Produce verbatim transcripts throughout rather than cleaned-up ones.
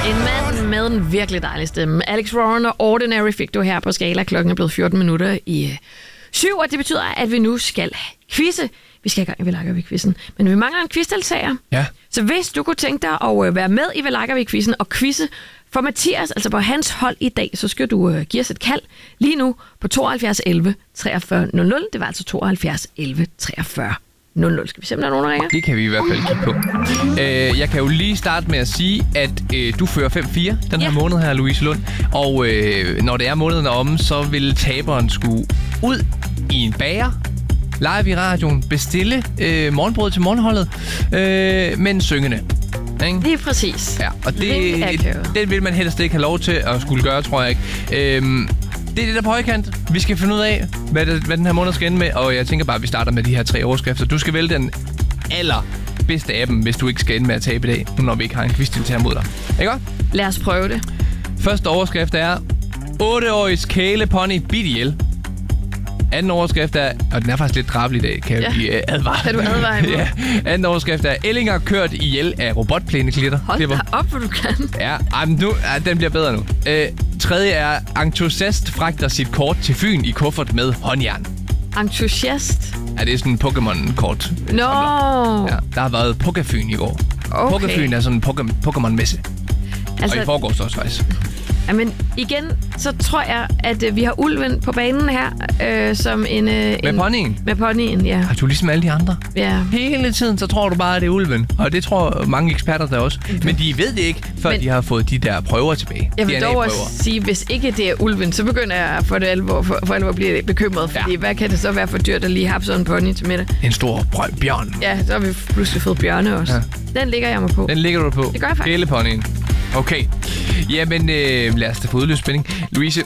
En mand med en virkelig dejlig stemme. Alex Warren og Ordinary fik du her på Skala. Klokken er blevet fjorten minutter i syv, og det betyder, at vi nu skal quizze. Vi skal i gang i Velagervik-quizzen. Men vi mangler en quizdeltager. Ja. Så hvis du kunne tænke dig at være med i Velagervik-quizzen og quizze for Mathias, altså på hans hold i dag, så skal du uh, give os et kald lige nu på tooghalvfjerds elleve treogfyrre nul nul. Det var altså tooghalvfjerds elleve treogfyrre nul nul. Skal vi se, om der er nogen, der ringer? Det kan vi i hvert fald kigge på. Øh, jeg kan jo lige starte med at sige, at øh, du fører fem fire den her ja. måned her, Louise Lund. Og øh, når det er måneden om, så vil taberen skulle ud i en bager, live i radioen, bestille øh, morgenbrød til morgenholdet, øh, men syngende. Ikke? Lige præcis. Ja, og det, det vil man helst ikke have lov til at skulle gøre, tror jeg ikke. Øhm, det er det der på højkant. Vi skal finde ud af, hvad, det, hvad den her måned skal ende med, og jeg tænker bare, at vi starter med de her tre overskrifter. Du skal vælge den allerbedste af dem, hvis du ikke skal ende med at tabe i dag, når vi ikke har en quizdeltager mod dig. Ikke godt? Lad os prøve det. Første overskrift er otteårigs kælepony bidt ihjel. Anden overskrift er, og den er faktisk lidt drabelig i dag, kan jeg ja. advare. Kan du advare imod? Ja. Anden overskrift er, Ellinger kørt ihjel af robotplæneklitter. Hold da op, hvor du kan. Ja, men nu, ja, den bliver bedre nu. Øh, tredje er, entusiast fragter sit kort til Fyn i kuffert med håndjern. Entusiast? Ja, det er sådan en Pokémon-kort. Nå! No. Ja, der har været Pokéfyn i går. Okay. Pokéfyn er sådan en Pokémon-messe. Altså, og i forgårs også faktisk. Jamen, igen, så tror jeg, at øh, vi har ulven på banen her, øh, som en... Øh, med en, ponyen? Med ponyen, ja. Har du ligesom alle de andre? Ja. Hele tiden, så tror du bare, at det er ulven. Og det tror mange eksperter der også. Men de ved det ikke, før Men, de har fået de der prøver tilbage. Jeg vil dog også sige, hvis ikke det er ulven, så begynder jeg for det alvor, for, for alvor at blive bekymret. Fordi ja. hvad kan det så være for dyrt at lige have sådan en pony til middag? En stor brød bjørn. Ja, så har vi pludselig fået bjørne også. Ja. Den ligger jeg mig på. Den ligger du på? Det gør jeg faktisk. Kæleponyen. Okay. Jamen, øh, lad os da få udløst spænding. Louise,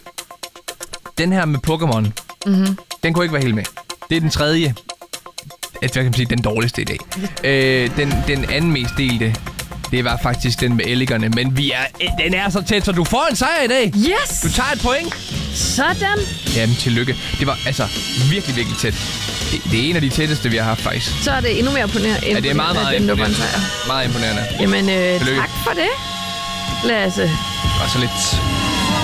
den her med Pokémon, mm-hmm. den kunne ikke være helt med. Det er den tredje. Hvad kan man sige, den dårligste i dag. øh, den, den anden mest delte, det var faktisk den med elligerne. Men vi er, den er så tæt, så du får en sejr i dag. Yes! Du tager et point. Sådan. Jamen, tillykke. Det var altså virkelig, virkelig tæt. Det, det er en af de tætteste, vi har haft faktisk. Så er det endnu mere imponerende. Ja, det er meget, meget imponerende. Meget imponerende. Jamen, øh, tak for det, Lasse. Det var så lidt